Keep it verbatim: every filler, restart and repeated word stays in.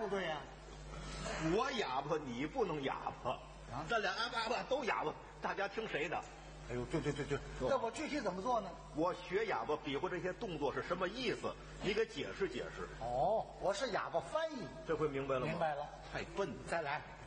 不对呀、啊？ 我哑巴，你不能哑巴啊！咱俩啊吧吧都哑巴，大家听谁的？ 哎呦，对对对对，那我具体怎么做呢？ 我学哑巴比划这些动作是什么意思？你给解释解释。 哦，我是哑巴翻译， 这回明白了吗？ 明白了。 太笨了， 再来。